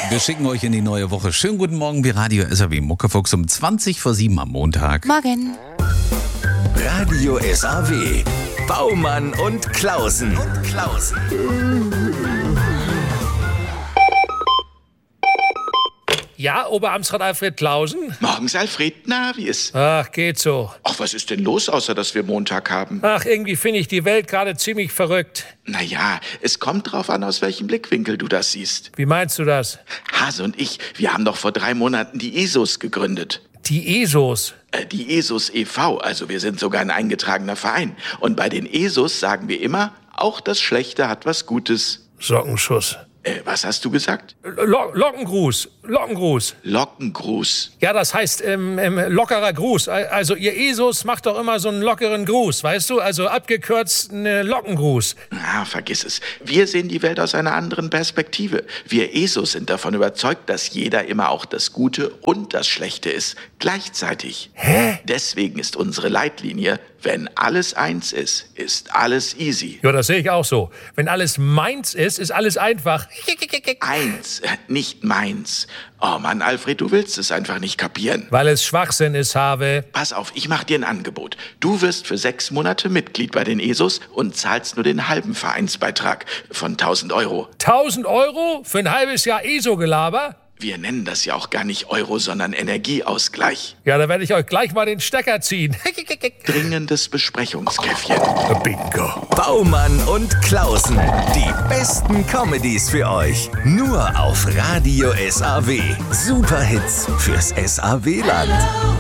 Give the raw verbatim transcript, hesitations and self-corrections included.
Wir schicken euch in die neue Woche. Schönen guten Morgen, wie Radio S A W Muckefuchs um zwanzig vor sieben am Montag. Morgen. Radio S A W. Baumann und Klausen. Und Klausen. Ja, Oberamtsrat Alfred Klausen? Morgens, Alfred. Na, wie ist? Ach, geht so. Ach, was ist denn los, außer dass wir Montag haben? Ach, irgendwie finde ich die Welt gerade ziemlich verrückt. Naja, es kommt drauf an, aus welchem Blickwinkel du das siehst. Wie meinst du das? Hase und ich, wir haben doch vor drei Monaten die E S O S gegründet. Die E S O S? Äh, die E S O S e V, also wir sind sogar ein eingetragener Verein. Und bei den E S O S sagen wir immer, auch das Schlechte hat was Gutes. Sockenschuss. Äh, was hast du gesagt? Lo Lockengruß. Lockengruß. Lockengruß. Ja, das heißt ähm, ähm, lockerer Gruß. Also ihr E S O S macht doch immer so einen lockeren Gruß, weißt du? Also abgekürzt eine Lockengruß. Ah, vergiss es. Wir sehen die Welt aus einer anderen Perspektive. Wir E S O S sind davon überzeugt, dass jeder immer auch das Gute und das Schlechte ist. Gleichzeitig. Hä? Deswegen ist unsere Leitlinie, wenn alles eins ist, ist alles easy. Ja, das sehe ich auch so. Wenn alles meins ist, ist alles einfach. Eins, äh, nicht meins. Oh Mann, Alfred, du willst es einfach nicht kapieren. Weil es Schwachsinn ist, Habe. Pass auf, ich mach dir ein Angebot. Du wirst für sechs Monate Mitglied bei den E S O S und zahlst nur den halben Vereinsbeitrag von tausend Euro. tausend Euro für ein halbes Jahr E S O-Gelaber? Wir nennen das ja auch gar nicht Euro, sondern Energieausgleich. Ja, da werde ich euch gleich mal den Stecker ziehen. Dringendes Besprechungskäffchen. Bingo. Baumann und Klausen. Die besten Comedies für euch. Nur auf Radio S A W. Superhits fürs S A W-Land.